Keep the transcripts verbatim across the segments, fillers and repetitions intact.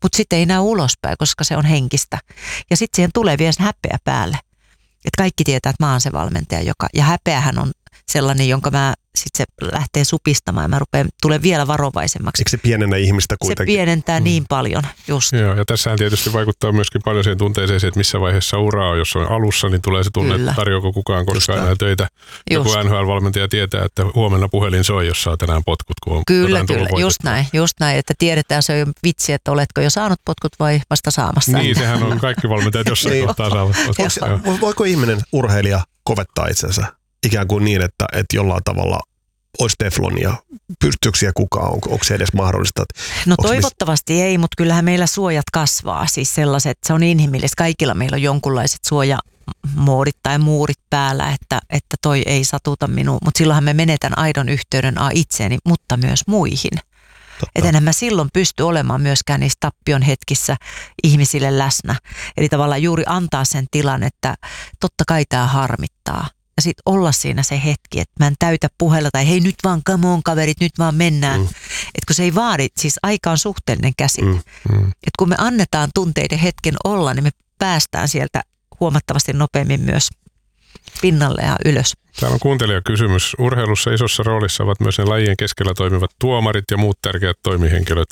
mutta sitten ei näy ulospäin, koska se on henkistä. Ja sitten siihen tulee vielä häpeä päälle. Että kaikki tietää, että mä oon se valmentaja, joka, ja häpeähän on sellainen, jonka mä sitten se lähtee supistamaan ja mä rupean, tulen vielä varovaisemmaksi. Eikö se pienennä ihmistä kuitenkin? Se pienentää mm. niin paljon, just. Joo, ja tässähän tietysti vaikuttaa myöskin paljon siihen tunteeseen, että missä vaiheessa uraa on. Jos on alussa, niin tulee se tunne, Kyllä. että tarjoako kukaan koskaan enää töitä. Joku N H L-valmentaja tietää, että huomenna puhelin soi, jos saa tänään potkut, kun on Kyllä, kyllä, just näin, just näin, että tiedetään se on vitsi, että oletko jo saanut potkut vai vasta saamassa. Niin, sehän on kaikki valmentajat jossain niin. kohtaa saavat potkut. Voiko ihminen, urheilija, kovettaa itsensä ikään kuin niin, että, että jollain tavalla olisi teflonia? Pystyykö siellä kukaan? Onko, onko se edes mahdollista? No toivottavasti mis... ei, mutta kyllähän meillä suojat kasvaa. Siis sellaiset, se on inhimillistä. Kaikilla meillä on jonkunlaiset suojamoodit tai muurit päällä, että, että toi ei satuta minua. Mutta silloinhan me menetän aidon yhteyden A itseeni, mutta myös muihin. Että enhän mä silloin pysty olemaan myöskään niissä tappion hetkissä ihmisille läsnä. Eli tavallaan juuri antaa sen tilan, että totta kai tämä harmittaa. Ja sitten olla siinä se hetki, että mä en täytä puhella tai hei nyt vaan come on kaverit, nyt vaan mennään. Mm. Että kun se ei vaadi, siis aika on suhteellinen käsite. Mm. Mm. Että kun me annetaan tunteiden hetken olla, niin me päästään sieltä huomattavasti nopeammin myös pinnalle ja ylös. Täällä on kuuntelijakysymys. Urheilussa isossa roolissa ovat myös ne lajien keskellä toimivat tuomarit ja muut tärkeät toimihenkilöt.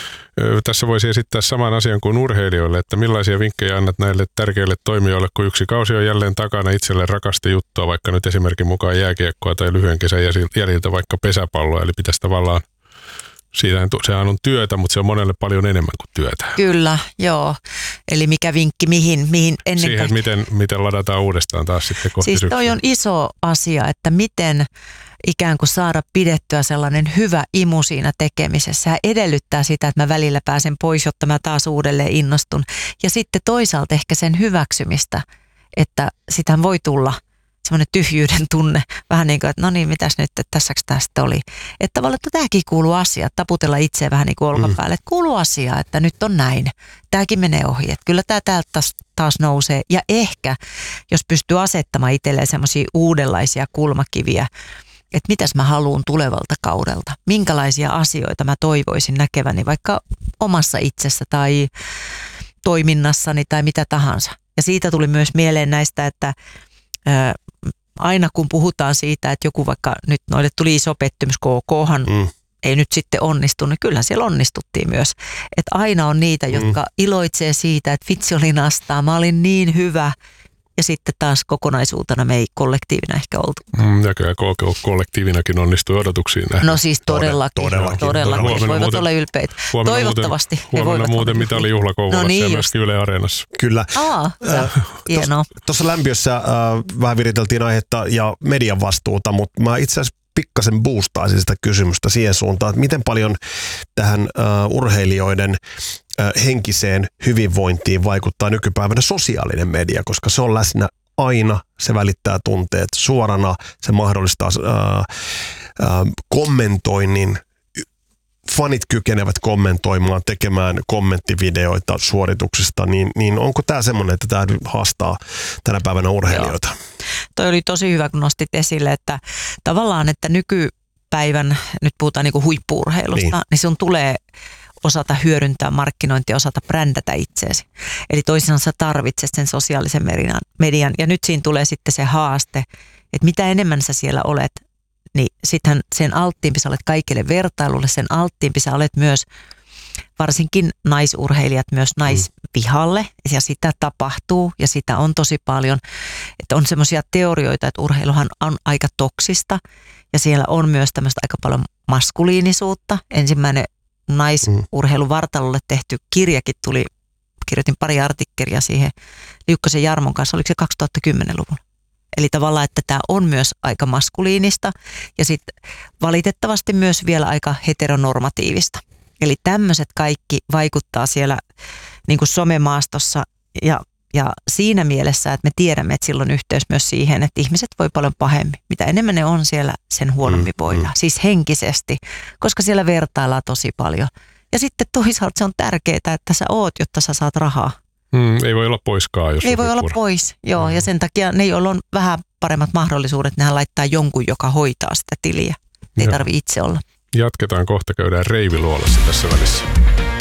Tässä voisi esittää saman asian kuin urheilijoille, että millaisia vinkkejä annat näille tärkeille toimijoille, kun yksi kausi on jälleen takana itselle rakasta juttua, vaikka nyt esimerkin mukaan jääkiekkoa tai lyhyen kesän jäljiltä vaikka pesäpalloa, eli pitäisi tavallaan, siitä, sehän on työtä, mutta se on monelle paljon enemmän kuin työtä. Kyllä, joo. Eli mikä vinkki mihin, mihin ennen Siihen, kaikkea. miten, miten ladataan uudestaan taas sitten kohti Siis syksyä. toi on iso asia, että miten ikään kuin saada pidettyä sellainen hyvä imu siinä tekemisessä. Hän edellyttää sitä, että mä välillä pääsen pois, jotta mä taas uudelleen innostun. Ja sitten toisaalta ehkä sen hyväksymistä, että sitähän voi tulla semmoinen tyhjyyden tunne. Vähän niin kuin, että no niin, mitäs nyt, että tässäks tästä oli. Että tavallaan, että tämäkin kuuluu asiaan, taputella itseä vähän niin kuin olkapäälle. Että kuuluu asiaan, että nyt on näin. Tämäkin menee ohi. Että kyllä tämä täältä taas, taas nousee. Ja ehkä, jos pystyy asettamaan itselleen semmoisia uudenlaisia kulmakiviä, että mitäs mä haluan tulevalta kaudelta. Minkälaisia asioita mä toivoisin näkeväni vaikka omassa itsessä tai toiminnassani tai mitä tahansa. Ja siitä tuli myös mieleen näistä, että ää, aina kun puhutaan siitä, että joku vaikka nyt noille tuli iso pettymys, K K:han mm. ei nyt sitten onnistunut, niin kyllä siellä onnistuttiin myös. Että aina on niitä, jotka mm. iloitsee siitä, että vitsi oli nastaa, mä olin niin hyvä. Ja sitten taas kokonaisuutena me ei kollektiivina ehkä oltu. Mm, ja kyllä kollektiivinakin onnistui odotuksiin nähdä. No siis todellakin. Todellakin. todellakin. todellakin. Voivat muuten olla ylpeitä. Toivottavasti muuten, he voivat muuten mitä oli juhlakouvolassa no niin, ja myöskin Yle Areenassa. Kyllä. Aa, äh, hienoa. Tuossa lämpiössä äh, vähän viriteltiin aihetta ja median vastuuta, mutta mä itse asiassa pikkasen boostaisin sitä kysymystä siihen suuntaan, että miten paljon tähän äh, urheilijoiden henkiseen hyvinvointiin vaikuttaa nykypäivänä sosiaalinen media, koska se on läsnä aina, se välittää tunteet suorana, se mahdollistaa ää, ää, kommentoinnin, fanit kykenevät kommentoimaan, tekemään kommenttivideoita suorituksista, niin, niin onko tämä semmoinen, että tämä haastaa tänä päivänä urheilijoita? Joo. Toi oli tosi hyvä, kun nostit esille, että tavallaan, että nykypäivän, nyt puhutaan niin kuin huippu-urheilusta, niin, niin sun tulee osata hyödyntää markkinointia, osata brändätä itseesi. Eli toisinaan sä tarvitset sen sosiaalisen median, median. Ja nyt siinä tulee sitten se haaste, että mitä enemmän sä siellä olet, niin sittenhän sen alttiimpi sä olet kaikille vertailulle, sen alttiimpi sä olet myös varsinkin naisurheilijat myös naisvihalle. Ja sitä tapahtuu ja sitä on tosi paljon. Että on semmoisia teorioita, että urheiluhan on aika toksista ja siellä on myös tämmöistä aika paljon maskuliinisuutta. Ensimmäinen naisurheiluvartalolle tehty kirjakin tuli, kirjoitin pari artikkelia siihen Liukkosen Jarmon kanssa, oliko se kaksituhattakymmenen-luvulla. Eli tavallaan, että tämä on myös aika maskuliinista ja sitten valitettavasti myös vielä aika heteronormatiivista. Eli tämmöiset kaikki vaikuttaa siellä niin kuin somemaastossa ja, ja siinä mielessä, että me tiedämme, että sillä on yhteys myös siihen, että ihmiset voi paljon pahemmin. Mitä enemmän ne on siellä, sen huonommin mm, voidaan. Mm. Siis henkisesti, koska siellä vertaillaan tosi paljon. Ja sitten toisaalta se on tärkeää, että sä oot, jotta sä saat rahaa. Mm, ei voi olla poiskaan, jos Ei voi olla pura. pois, joo. Mm. Ja sen takia ne, joilla on vähän paremmat mahdollisuudet, nehän laittaa jonkun, joka hoitaa sitä tiliä. Ei tarvitse itse olla. Jatketaan kohta, käydään Reiviluolassa tässä välissä.